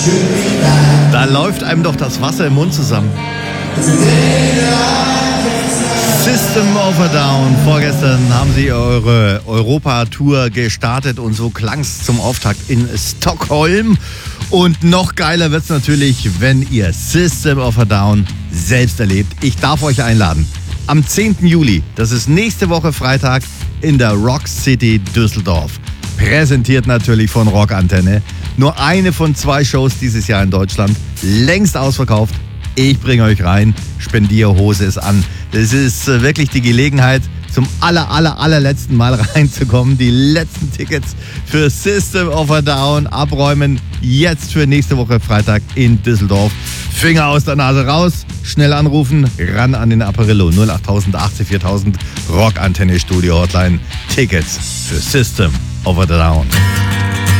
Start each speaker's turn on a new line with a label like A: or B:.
A: Da läuft einem doch das Wasser im Mund zusammen. System of a Down. Vorgestern haben sie eure Europa-Tour gestartet und so klang's zum Auftakt in Stockholm. Und noch geiler wird's natürlich, wenn ihr System of a Down selbst erlebt. Ich darf euch einladen. Am 10. Juli, das ist nächste Woche Freitag, in der Rock City Düsseldorf. Präsentiert natürlich von Rockantenne. Nur eine von 2 Shows dieses Jahr in Deutschland. Längst ausverkauft. Ich bringe euch rein. Spendierhose ist an. Das ist wirklich die Gelegenheit, zum allerletzten Mal reinzukommen. Die letzten Tickets für System of a Down abräumen. Jetzt für nächste Woche Freitag in Düsseldorf. Finger aus der Nase raus. Schnell anrufen. Ran an den Apparillo. 08000 80 4000. Rockantenne Studio Hotline. Tickets für System of a Down.